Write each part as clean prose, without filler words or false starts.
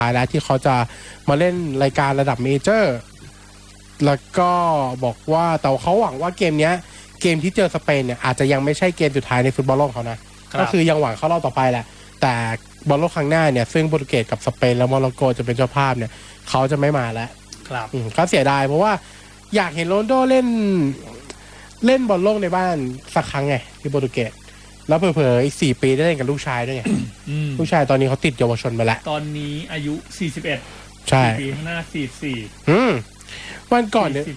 แล้วที่เขาจะมาเล่นรายการระดับเมเจอร์แล้วก็บอกว่าแต่เขาหวังว่าเกมที่เจอสเปนเนี่ยอาจจะยังไม่ใช่เกมสุดท้ายในฟุตบอลโลกเขานะก็คือยังหวังเข้ารอบต่อไปแหละแต่บอลโลกครั้งหน้าเนี่ยซึ่งโปรตุเกสกับสเปนและโมร็อกโกจะเป็นเจ้าภาพเนี่ยเขาจะไม่มาแล้วครับก็เสียดายเพราะว่าอยากเห็นโรนัลโดเล่นบอลโลกในบ้านสักครั้งไงที่โปรตุเกสแล้วเผลอๆอีก4 ปีได้เล่นกับลูกชายด้วยไงลูกชายตอนนี้เขาติดเยาวชนไปแล้วตอนนี้อายุ41 ใช่ปีข้างหน้า44 วันก่อนเนี่ย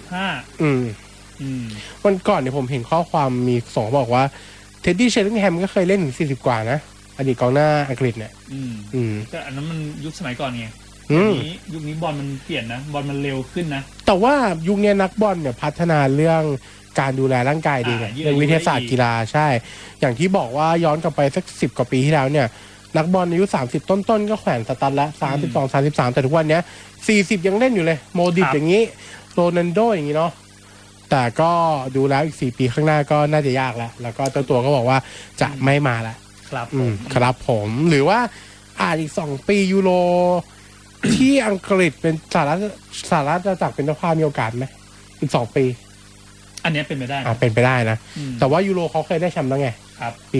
วันก่อนเนี่ยผมเห็นข้อความมีส่งบอกว่าเท็ดดี้เชลลิงแฮมก็เคยเล่นถึง40 กว่านะอดีตกองหน้าอังกฤษเนี่ยแต่อันนั้นมันยุคสมัยก่อนไงยุคนี้บอลมันเปลี่ยนนะบอลมันเร็วขึ้นนะแต่ว่ายุคนี้นักบอลเนี่ยพัฒนาเรื่องการดูแลร่างกายดีไงเรื่องวิทยาศาสตร์กีฬาใช่อย่างที่บอกว่าย้อนกลับไปสัก10 กว่าปีที่แล้วเนี่ยนักบอลอายุ30ต้นๆก็แขวนสตั๊ดละ32 33แต่ทุกวันนี้40ยังเล่นอยู่เลยโมดิชอย่างนี้โรนัลโดอย่างนี้เนาะแต่ก็ดูแล้วอีก4 ปีข้างหน้าก็น่าจะยากแล้วก็ตัวก็บอกว่าจะไม่มาแล้วครับผมหรือว่าอีก2 ปียูโรที่อังกฤษเป็นสหรัฐจะจักเป็นเจ้าภาพมีโอกาสไหมอีก2 ปีอันนี้เป็นไปได้เป็นไปได้นะแต่ว่ายูโรเขาเคยได้แชมป์แล้วไงปี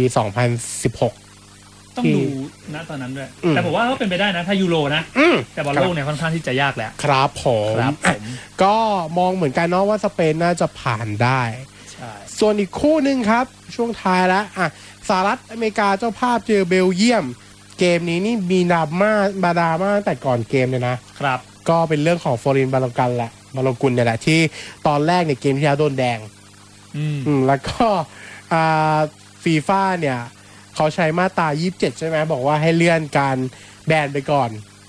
2016 ต้องดูณตอนนั้นด้วยแต่ผมว่าก็เป็นไปได้นะถ้ายูโรนะแต่บอลโลกเนี่ยค่อนข้างที่จะยากแหละครับผมก็มองเหมือนกันเนาะว่าสเปนน่าจะผ่านได้ส่วนอีกคู่หนึ่งครับช่วงท้ายแล้วสหรัฐอเมริกาเจ้าภาพเจอเบลเยียมเกมนี้นี่มีดราม่าแต่ก่อนเกมเลยนะครับก็เป็นเรื่องของฟอรินบาโลกุลเนี่ยแหละที่ตอนแรกในเกมที่แล้วโดนแดงแล้วก็ฟีฟ่าเนี่ยเขาใช้มาตรา27ใช่ไหมบอกว่าให้เลื่อนการแบนไปก่อน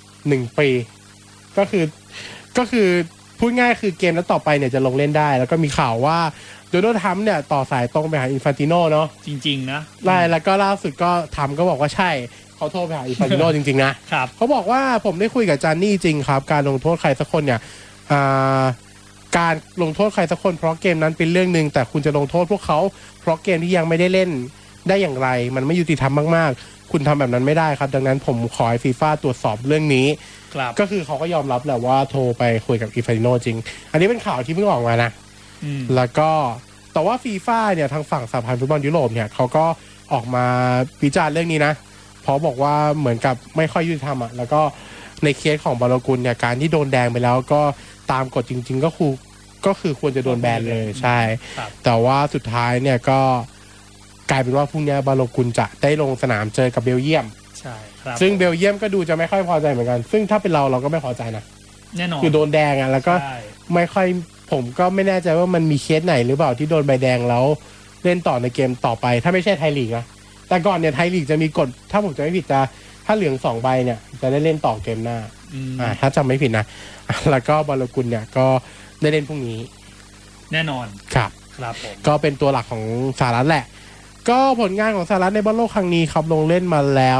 1 ปีก็คือพูดง่ายคือเกมแล้วต่อไปเนี่ยจะลงเล่นได้แล้วก็มีข่าวว่าโดนัลด์ทรัมป์เนี่ยต่อสายตรงไปหาอินฟานติโนเนาะจริงๆนะแล้วก็ล่าสุดก็ทำก็บอกว่าใช่เขาโทรไปหาอินฟานติโนจริงๆนะเขาบอกว่าผมได้คุยกับจานนี่จริงครับการลงโทษใครสักคนเนี่ยการลงโทษใครสักคนเพราะเกมนั้นเป็นเรื่องนึงแต่คุณจะลงโทษพวกเขาเพราะเกมที่ยังไม่ได้เล่นได้อย่างไรมันไม่ยุติธรรมมากๆคุณทำแบบนั้นไม่ได้ครับดังนั้นผมขอให้ฟีฟ่าตรวจสอบเรื่องนี้ก็คือเขาก็ยอมรับแหละว่าโทรไปคุยกับอินฟานติโนจริงอันนี้เป็นข่าวที่เพิ่งออกมานะแล้วก็แต่ว่าฟีฟ่าเนี่ยทางฝั่งสหพันธ์ฟุตบอลยุโรปเนี่ยเขาก็ออกมาวิจารณ์เรื่องนี้นะเพราะบอกว่าเหมือนกับไม่ค่อยยุติธรรมแล้วก็ในเคสของบาโลกุลเนี่ยการที่โดนแดงไปแล้วก็ตามกฎจริงๆก็คือควรจะโดนแบนเลยใช่แต่ว่าสุดท้ายเนี่ยก็กลายเป็นว่าพรุ่งนี้บาโลกุลจะได้ลงสนามเจอกับเบลเยียมใช่ครับซึ่งเบลเยียมก็ดูจะไม่ค่อยพอใจเหมือนกันซึ่งถ้าเป็นเราก็ไม่พอใจนะแน่นอนคือโดนแดงแล้วก็ไม่ค่อยผมก็ไม่แน่ใจว่ามันมีเคสไหนหรือเปล่าที่โดนใบแดงแล้วเล่นต่อในเกมต่อไปถ้าไม่ใช่ไทยลีกนะแต่ก่อนเนี่ยไทยลีกจะมีกฎถ้าผมจะไม่ผิดถ้าเหลือง2 ใบเนี่ยจะได้เล่นต่อเกมหน้าถ้าจำไม่ผิดนะแล้วก็บาโลกุลเนี่ยก็ได้เล่นพรุ่งนี้แน่นอนครับผมก็เป็นตัวหลักของสหรัฐแหละก็ผลงานของสหรัฐในบอลโลกครั้งนี้ครับลงเล่นมาแล้ว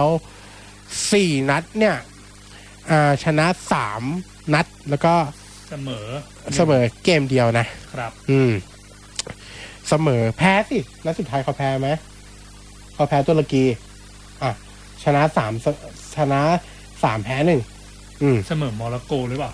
4 นัดเนี่ยชนะ3 นัดแล้วก็เสมอเกมเดียวนะครับเสมอแพ้สินัดสุดท้ายเขาแพ้ไหมเขาแพ้ตุรกีชนะ3แพ้1 เสมอโมร็อกโกหรือเปล่า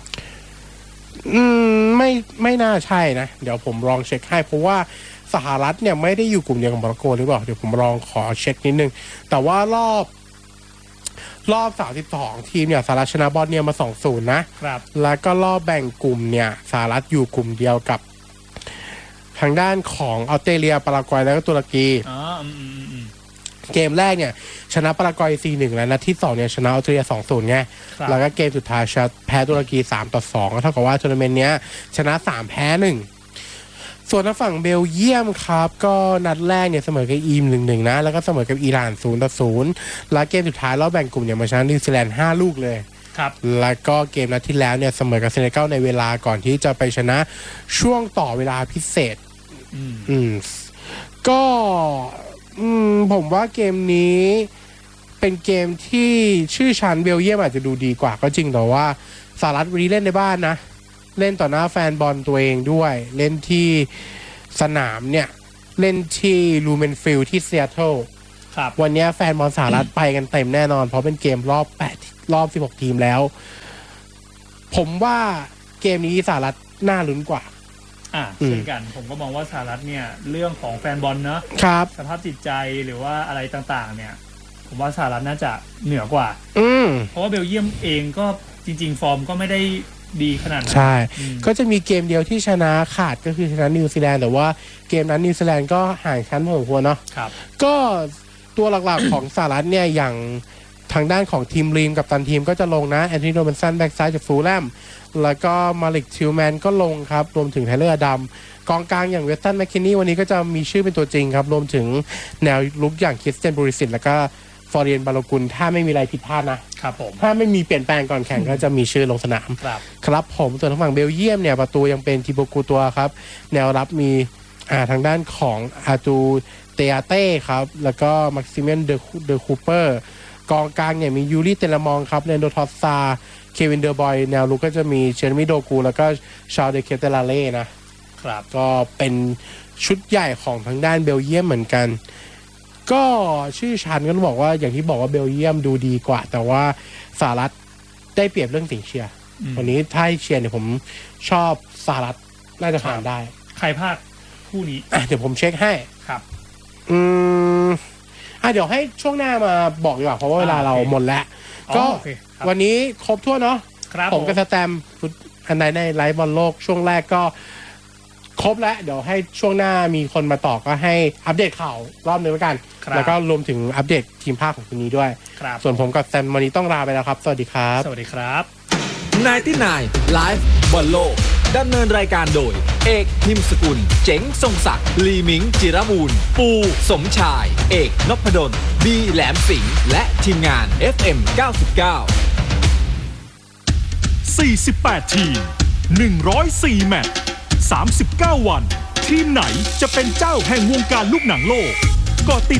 ไม่น่าใช่นะเดี๋ยวผมลองเช็คให้เพราะว่าสหรัฐเนี่ยไม่ได้อยู่กลุ่มเดียวกับโมร็อกโกหรือเปล่าเดี๋ยวผมลองขอเช็คนิดนึงแต่ว่ารอบ32ทีมเนี่ยสหรัฐชนะบอสเนียมา 2-0 นะครับแล้วก็รอบแบ่งกลุ่มเนี่ยสหรัฐอยู่กลุ่มเดียวกับทางด้านของออสเตรเลียปารากวัยแล้วก็ตุรกีเกมแรกเนี่ยชนะปารากวัย 4-1 แล้วนัดที่2เนี่ยชนะออสเตรเลีย 2-0 ไงแล้วก็เกมสุดท้ายแพ้ตุรกี 3-2 เท่ากับว่าทัวร์นาเมนต์เนี้ยชนะ3แพ้1ส่วนทางฝั่งเบลเยียมครับก็นัดแรกเนี่ยเสมอกับอีม 1-1 นะแล้วก็เสมอกับอิหร่าน 0-0 แล้วเกมสุดท้ายรอบแบ่งกลุ่มเนี่ยมาชนะนิวซีแลนด์5 ลูกเลยครับแล้วก็เกมนัดที่แล้วเนี่ยเสมอกับเซเนกัลในเวลาก่อนที่จะไปชนะช่วงต่อเวลาพิเศษก็ผมว่าเกมนี้เป็นเกมที่ชื่อชั้นเบลเยียมอาจจะดูดีกว่าก็จริงแต่ว่าสหรัฐวันนี้เล่นในบ้านนะเล่นต่อหน้าแฟนบอลตัวเองด้วยเล่นที่สนามเนี่ยเล่นที่ลูเมนฟิลด์ที่ซีแอตเทิลวันนี้แฟนบอลสหรัฐไปกันเต็มแน่นอนเพราะเป็นเกมรอบ16 ทีมแล้วผมว่าเกมนี้สหรัฐน่าลุ้นกว่าเช่นกันผมก็มองว่าสหรัฐเนี่ยเรื่องของแฟนบอลเนอะสภาพจิตใจหรือว่าอะไรต่างๆเนี่ยผมว่าสหรัฐน่าจะเหนือกว่าเพราะว่าเบลเยียมเองก็จริงๆฟอร์มก็ไม่ได้ดีขนาดนั้นใช่ก็จะมีเกมเดียวที่ชนะขาดก็คือชนะนิวซีแลนด์แต่ว่าเกมนั้นนิวซีแลนด์ก็ห่างชั้นพอสมควรเนาะก็ตัวหลักๆของสหรัฐเนี่ยอย่างทางด้านของทีมรีมกับตันทีมก็จะลงนะแอนโทนี โรบินสันแบ็กซ้ายจากฟูลแลมแล้วก็มาลิกทิลแมนก็ลงครับรวมถึงไทเลอร์อดัมกองกลางอย่างเวสตันแมคคินนี่วันนี้ก็จะมีชื่อเป็นตัวจริงครับรวมถึงแนวลุกอย่างคริสเตียนบูริสิตแล้วก็ฟอร์เรียนบาโลกุลถ้าไม่มีอะไรผิดพลาดนะครับผมถ้าไม่มีเปลี่ยนแปลงก่อนแข่งก็จะมีชื่อลงสนามครับผมส่วนทางฝั่งเบลเยียมเนี่ยประตูยังเป็นทิโบกูตัวครับแนวรับมีทางด้านของอาตูเตอาเต้ครับแล้วก็มักซิเมียนเดอคูเปอร์กองกลางเนี่ยมียูริเตลมองครับเรนโดทอสซาเควินเดอร์บอยแนวลุกก็จะมีเชอร์มิโดกูแล้วก็ชาลเดเคเตลาเล่นะครับก็เป็นชุดใหญ่ของทางด้านเบลเยียมเหมือนกันก็ชื่อชันก็บอกว่าอย่างที่บอกว่าเบลเยียมดูดีกว่าแต่ว่าสหรัฐได้เปรียบเรื่องสิ่งเชียร์วันนี้ถ้าเชียร์เนี่ยผมชอบสหรัฐน่าจะผ่านได้ใครพลาดคู่นี้เดี๋ยวผมเช็คให้ครับเดี๋ยวให้ช่วงหน้ามาบอกดีกว่าเพราะว่าเวลาเราหมดแล้วก็วันนี้ครบทั่วเนาะผมกับสแตมอันไหนในไลฟ์บอลโลกช่วงแรกก็ครบแล้วเดี๋ยวให้ช่วงหน้ามีคนมาต่อก็ให้อัปเดตข่าวรอบนึงแล้วกันแล้วก็รวมถึงอัปเดตทีมภาคของคนนี้ด้วยส่วนผมกับแซมวันนี้ต้องลาไปแล้วครับสวัสดีครับสวัสดีครับ 99 Live บอลโลกดำเนินรายการโดยเอกพิมพ์สกุลเจ๋งทรงศักดิ์ลีมิงจิรบูรณ์ปูสมชายเอกนพดลบีแหลมสิงห์และทีมงาน FM 99 48 ทีม 104 แมตช์ 39 วันทีมไหนจะเป็นเจ้าแห่งวงการลูกหนังโลกก็ติด